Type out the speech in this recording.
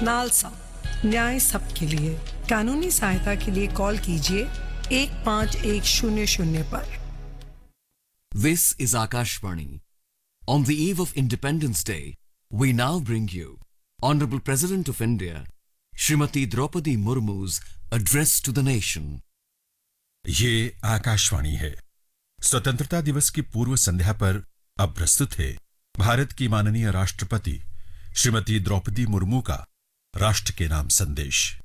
NALSA, न्याय सबके लिए। कानूनी सहायता के लिए कॉल कीजिए 15100 पर। This is Akashvani. On the eve of Independence Day, we now bring you Honorable President of India, Srimati Draupadi Murmu's address to the nation. ये आकाशवाणी है। स्वतंत्रता दिवस की पूर्व संध्या पर अब प्रस्तुत है भारत की माननीय राष्ट्रपति श्रीमती द्रौपदी मुर्मू का राष्ट्र के नाम संदेश।